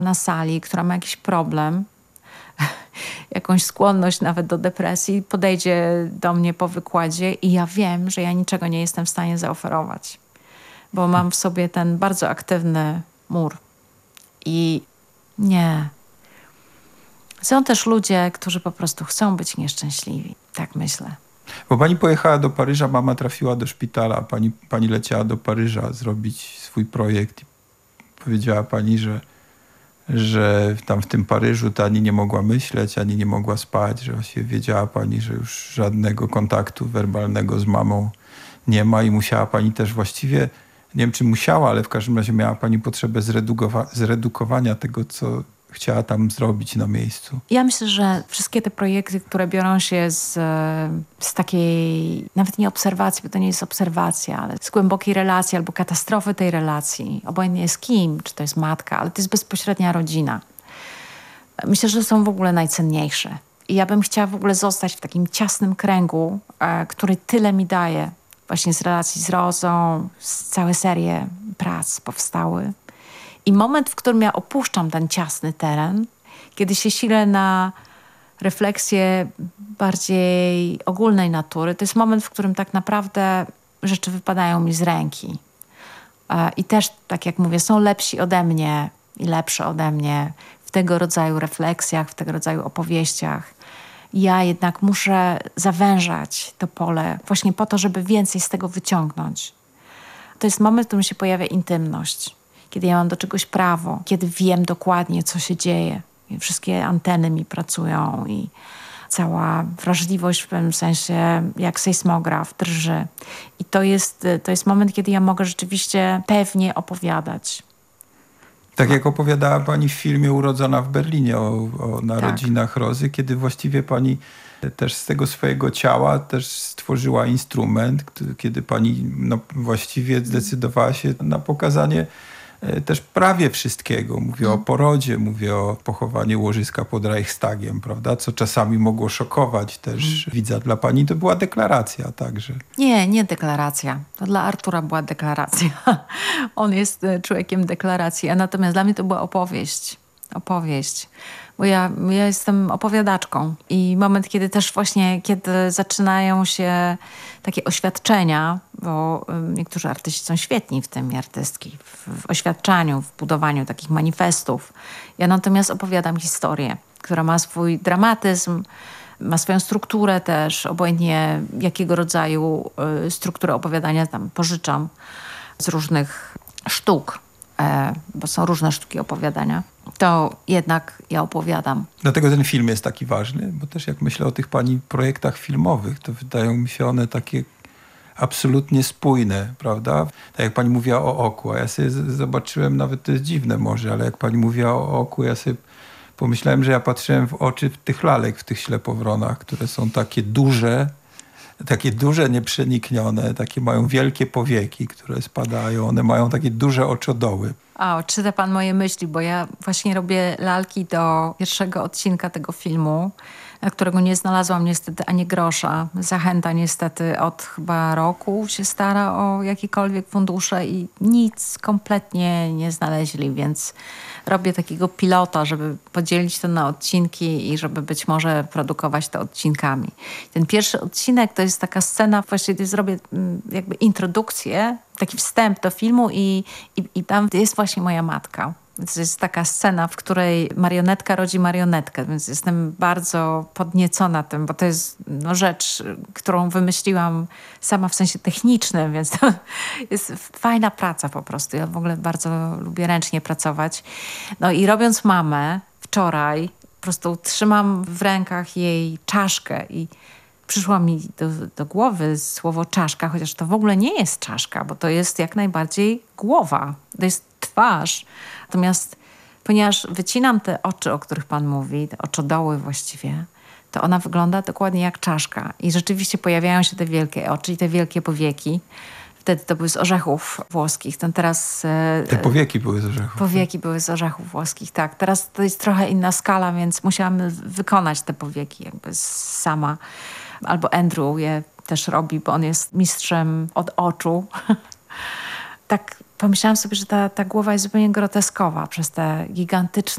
na sali, która ma jakiś problem, jakąś skłonność nawet do depresji, podejdzie do mnie po wykładzie i ja wiem, że ja niczego nie jestem w stanie zaoferować, bo mam w sobie ten bardzo aktywny mur. I nie. Są też ludzie, którzy po prostu chcą być nieszczęśliwi. Tak myślę. Bo pani pojechała do Paryża, mama trafiła do szpitala, a pani leciała do Paryża zrobić swój projekt. I powiedziała pani, że tam w tym Paryżu to ani nie mogła myśleć, ani nie mogła spać, że właściwie wiedziała pani, że już żadnego kontaktu werbalnego z mamą nie ma i musiała pani też właściwie, nie wiem czy musiała, ale w każdym razie miała pani potrzebę zredukowania tego, co chciała tam zrobić na miejscu. Ja myślę, że wszystkie te projekty, które biorą się z takiej, nawet nie obserwacji, bo to nie jest obserwacja, ale z głębokiej relacji albo katastrofy tej relacji, obojętnie z kim, czy to jest matka, ale to jest bezpośrednia rodzina. Myślę, że są w ogóle najcenniejsze. I ja bym chciała w ogóle zostać w takim ciasnym kręgu, który tyle mi daje. Właśnie z relacji z Rozą, całe serie prac powstały. I moment, w którym ja opuszczam ten ciasny teren, kiedy się silę na refleksję bardziej ogólnej natury, to jest moment, w którym tak naprawdę rzeczy wypadają mi z ręki. I też, tak jak mówię, są lepsi ode mnie i lepsze ode mnie w tego rodzaju refleksjach, w tego rodzaju opowieściach. Ja jednak muszę zawężać to pole właśnie po to, żeby więcej z tego wyciągnąć. To jest moment, w którym się pojawia intymność. Kiedy ja mam do czegoś prawo, kiedy wiem dokładnie, co się dzieje. I wszystkie anteny mi pracują i cała wrażliwość w pewnym sensie, jak sejsmograf, drży. I to jest moment, kiedy ja mogę rzeczywiście pewnie opowiadać. Tak jak opowiadała pani w filmie Urodzona w Berlinie o narodzinach Rozy, kiedy właściwie pani też z tego swojego ciała też stworzyła instrument, kiedy pani właściwie zdecydowała się na pokazanie też prawie wszystkiego. Mówię o porodzie, mówię o pochowaniu łożyska pod Reichstagiem, prawda? Co czasami mogło szokować też widza. Dla pani to była deklaracja także. Nie deklaracja. To dla Artura była deklaracja. On jest człowiekiem deklaracji, a natomiast dla mnie to była opowieść. Bo ja jestem opowiadaczką i moment, kiedy też właśnie, kiedy zaczynają się takie oświadczenia, bo niektórzy artyści są świetni w tym, artystki, w oświadczaniu, w budowaniu takich manifestów. Ja natomiast opowiadam historię, która ma swój dramatyzm, ma swoją strukturę też, obojętnie jakiego rodzaju strukturę opowiadania tam pożyczam z różnych sztuk, bo są różne sztuki opowiadania, to jednak ja opowiadam. Dlatego ten film jest taki ważny, bo też jak myślę o tych pani projektach filmowych, to wydają mi się one takie absolutnie spójne, prawda? Tak jak pani mówiła o oku, a ja sobie zobaczyłem, nawet to jest dziwne może, ale jak pani mówiła o oku, ja sobie pomyślałem, że ja patrzyłem w oczy tych lalek w tych ślepowronach, które są takie duże, nieprzeniknione, takie mają wielkie powieki, które spadają, one mają takie duże oczodoły. Czyta pan moje myśli, bo ja właśnie robię lalki do pierwszego odcinka tego filmu, na którego nie znalazłam niestety ani grosza. Zachęta niestety od chyba roku się stara o jakiekolwiek fundusze i nic kompletnie nie znaleźli, więc robię takiego pilota, żeby podzielić to na odcinki i żeby być może produkować to odcinkami. Ten pierwszy odcinek to jest taka scena, właściwie zrobię jakby introdukcję, taki wstęp do filmu i tam jest właśnie moja matka. Więc jest taka scena, w której marionetka rodzi marionetkę, więc jestem bardzo podniecona tym, bo to jest rzecz, którą wymyśliłam sama w sensie technicznym, więc to jest fajna praca po prostu. Ja w ogóle bardzo lubię ręcznie pracować. No i robiąc mamę wczoraj, po prostu trzymam w rękach jej czaszkę i przyszło mi do głowy słowo czaszka, chociaż to w ogóle nie jest czaszka, bo to jest jak najbardziej głowa, to jest twarz. Natomiast ponieważ wycinam te oczy, o których pan mówi, te oczodoły właściwie, to ona wygląda dokładnie jak czaszka. I rzeczywiście pojawiają się te wielkie oczy i te wielkie powieki. Wtedy to były z orzechów włoskich. Teraz te powieki były z orzechów. Powieki były z orzechów włoskich, tak. Teraz to jest trochę inna skala, więc musiałam wykonać te powieki jakby sama. Albo Andrew je też robi, bo on jest mistrzem od oczu. Tak pomyślałam sobie, że ta głowa jest zupełnie groteskowa przez te gigantyczne